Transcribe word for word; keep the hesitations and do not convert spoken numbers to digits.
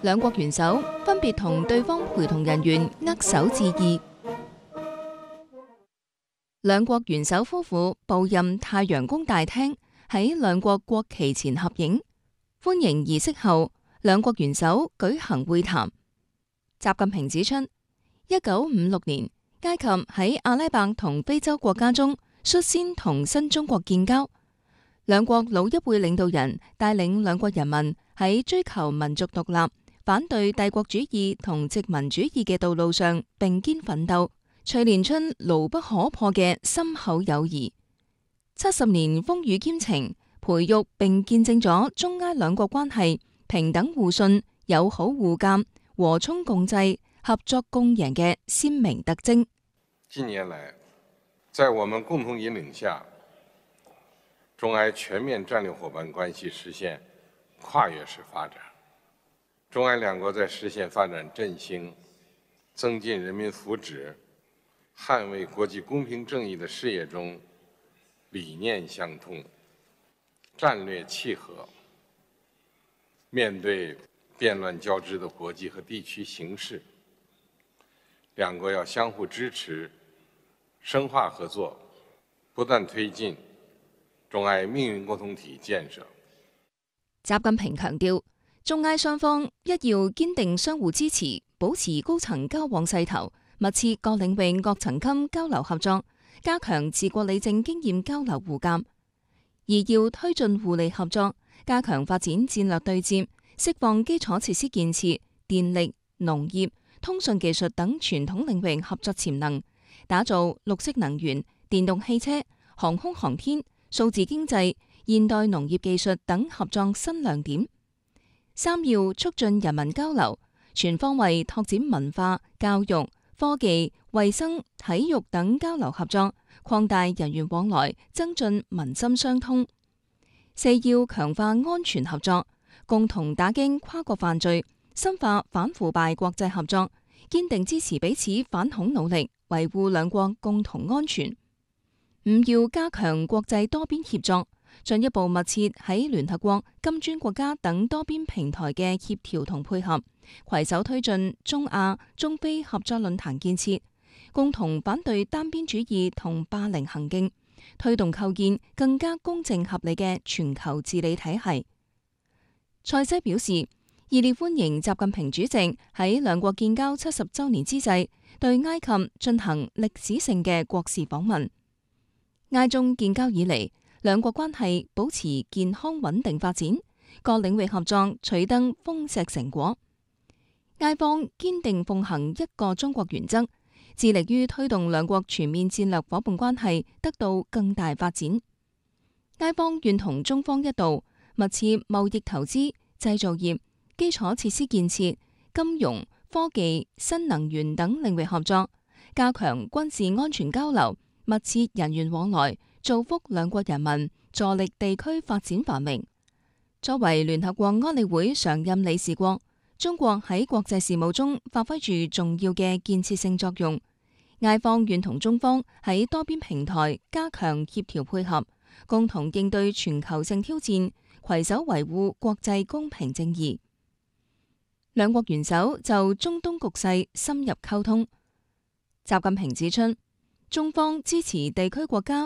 兩國元首分別同對方陪同人員握手致意。兩國元首夫婦步入太陽宮大廳，喺兩國國旗前合影。歡迎儀式後，兩國元首舉行會談。習近平指出，一九五六年埃及喺阿拉伯同非洲國家中率先同新中國建交，兩國老一輩領導人帶領兩國人民喺追求民族獨立、反對帝國主義同殖民主義嘅道路上並肩奮鬥，錘煉出牢不可破嘅深厚友誼。七十年風雨兼程，培育並見證咗中埃兩國關係平等互信、友好互鑒、和衷共濟、合作共贏嘅鮮明特徵。 近年來，在我們共同引領下，中埃全面戰略夥伴關係實現跨越式發展。中埃兩國在實現發展振興、增進人民福祉、捍衛國際公平正義的事業中，理念相通、戰略契合。面對變亂交織的國際和地區形勢，兩國要相互支持，深化合作，不斷推進中埃命運共同體建設。 習近平強調，中埃雙方一要堅定相互支持，保持高層交往勢頭，密切各領域各層級交流合作，加強治國理政經驗交流互鑒；而要推進互利合作，加強發展戰略對接，釋放基礎設施建設、電力、農業、通訊技術等傳統領域合作潛能，打造綠色能源、電動汽車、航空航天、數字經濟、現代農業技術等合作新亮點。三要促進人民交流，全方位拓展文化、教育、科技、衛生、體育等交流合作，擴大人員往來，增進民心相通。四要強化安全合作，共同打擊跨國犯罪，深化反腐敗國際合作，堅定支持彼此反恐努力，維護兩國共同安全。五要加強國際多邊協作，進一步密切喺聯合國、金磚國家等多邊平台嘅協調同配合，攜手推進中亞、中非合作論壇建設，共同反對單邊主義同霸凌行徑，推動構建更加公正合理嘅全球治理體系。塞西表示，熱烈歡迎習近平主席喺兩國建交七十周年之際，對埃及進行歷史性嘅國事訪問。埃中建交以嚟，兩國關係保持健康穩定發展，各領域合作取得豐碩成果。埃方堅定奉行一個中國原則，致力於推動兩國全面戰略夥伴關係得到更大發展。埃方願同中方一道，密切貿易投資、製造業、基礎設施建設、金融、科技、新能源等領域合作，加強軍事安全交流，密切人員往來，造福兩國人民，助力地區發展繁榮。作為聯合國安理會常任理事國，中國喺國際事務中發揮住重要嘅建設性作用。埃方願同中方喺多邊平台加強協調配合，共同應對全球性挑戰，攜手維護國際公平正義。兩國元首就中東局勢深入溝通。習近平指出，中方支持地區國家